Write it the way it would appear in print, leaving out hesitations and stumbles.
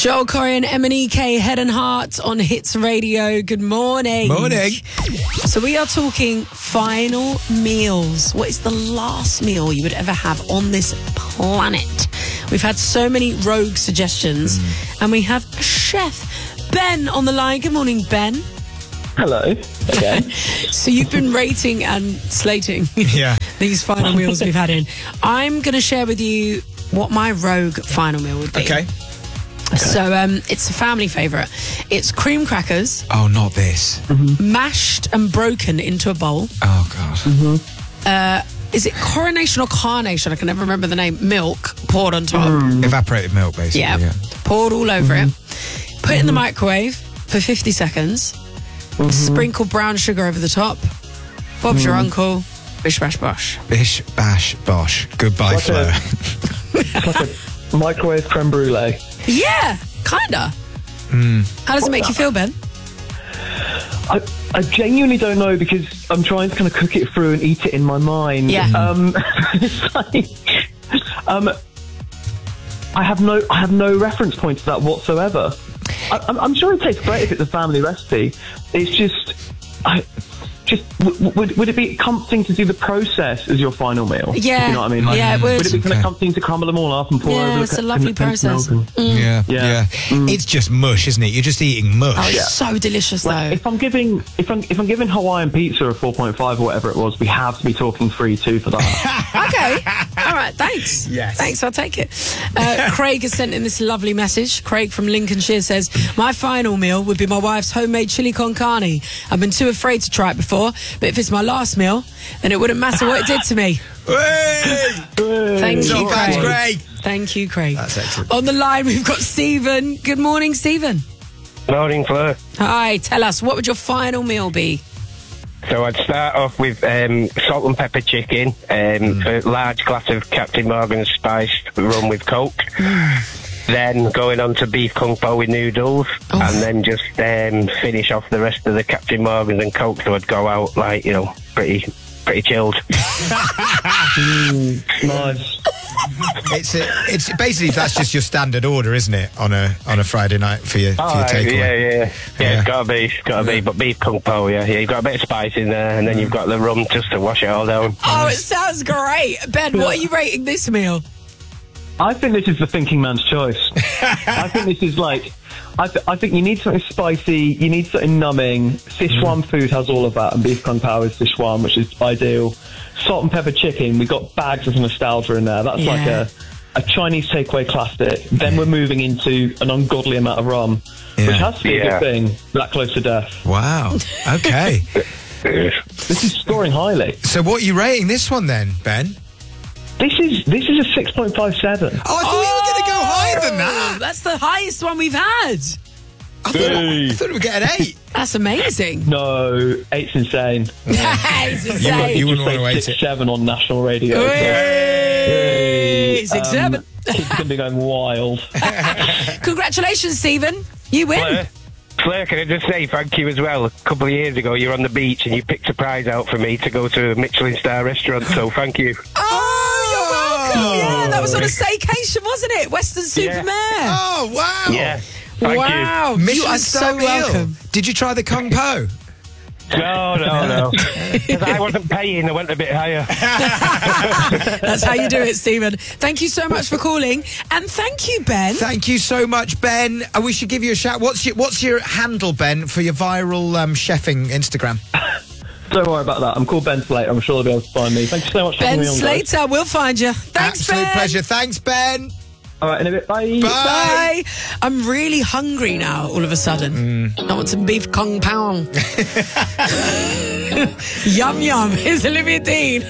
Joel Corey and M&EK, Head and Heart on Hits Radio. Good morning. Morning. So we are talking final meals. What is the last meal you would ever have on this planet? We've had so many rogue suggestions, and we have Chef Ben on the line. Good morning, Ben. Hello again. So you've been rating and slating these final meals we've had in. I'm going to share with you what my rogue final meal would be. Okay. So it's a family favourite. It's cream crackers. Oh, not this. Mashed and broken into a bowl. Oh, God. Is it Coronation or Carnation? I can never remember the name. Milk poured on top. Evaporated milk, basically. Yeah. Poured all over it. Put it in the microwave for 50 seconds. Sprinkle brown sugar over the top. Bob's your uncle. Bish, bash, bosh. Bish, bash, bosh. Goodbye, Like Flo. It's like a microwave creme brulee. Yeah, kinda. How does it make you feel, Ben? I genuinely don't know because I'm trying to kind of cook it through and eat it in my mind. Yeah. It's like, I have no reference point to that whatsoever. I'm sure it tastes great if it's a family recipe. It's just, would it be comforting to do the process as your final meal? Yeah. You know what I mean? Like, Yeah, it would. Would it be kind of comforting to crumble them all up and pour over? It's a lovely process. Yeah. It's just mush, isn't it? You're just eating mush. Oh, it's so delicious, though. If I'm giving Hawaiian pizza a 4.5 or whatever it was, we have to be talking 3-2 for that. Okay. All right. Thanks. Yes. Thanks. I'll take it. Craig has sent in this lovely message. Craig from Lincolnshire says, my final meal would be my wife's homemade chili con carne. I've been too afraid to try it before, but if it's my last meal, then it wouldn't matter what it did to me. Thank you, That's Craig. great. Thank you, Craig. That's excellent. On the line, we've got Stephen. Good morning, Stephen. Morning, Flo. Hi. Tell us, what would your final meal be? So I'd start off with salt and pepper chicken, a large glass of Captain Morgan's spiced rum with Coke. Then going on to beef kung pao with noodles, and then just finish off the rest of the Captain Morgan's and Coke. So I'd go out like, you know, pretty chilled. Nice. It's basically that's just your standard order, isn't it? On a Friday night for your takeaway. Yeah. It's gotta be. But beef kung pao, you've got a bit of spice in there, and then you've got the rum just to wash it all down. Oh, it sounds great. Ben, what are you rating this meal? I think this is the thinking man's choice. I think this is like, I think you need something spicy, you need something numbing. Sichuan food has all of that, and beef kung pao is Sichuan, which is ideal. Salt and pepper chicken, we've got bags of nostalgia in there. That's like a Chinese takeaway classic. Then we're moving into an ungodly amount of rum, which has to be a good thing, that close to death. Wow. Okay. This is scoring highly. So what are you rating this one then, Ben? This is a 6.57. Oh, I thought you were going to go higher than that. That's the highest one we've had. I thought we would get an 8. That's amazing. No, 8's insane. It's insane. You wouldn't want to wait it. 6-7 on national radio. Hey, 6-7. Kids can be going wild. Congratulations, Stephen. You win. Claire, can I just say thank you as well? A couple of years ago, you were on the beach and you picked a prize out for me to go to a Michelin star restaurant, so thank you. Oh, you're welcome. Yeah, that was on a staycation, wasn't it? Western Supermare. Oh, wow. Yeah. Thank Wow. you. You are so welcome. Did you try the Kung Po? No. Because I wasn't paying, I went a bit higher. That's how you do it, Stephen. Thank you so much for calling. And thank you, Ben. Thank you so much, Ben. We should give you a shout. What's your handle, Ben, for your viral chefing Instagram? Don't worry about that. I'm called Ben Slater. I'm sure they'll be able to find me. Thank you so much for having Ben me on, guys. Slater, we'll find you. Thanks, Absolute Ben. pleasure. Thanks, Ben. All right, in a bit. Bye. Bye. I'm really hungry now, all of a sudden. I want some beef kung pao. Yum, yum. Here's Olivia Dean.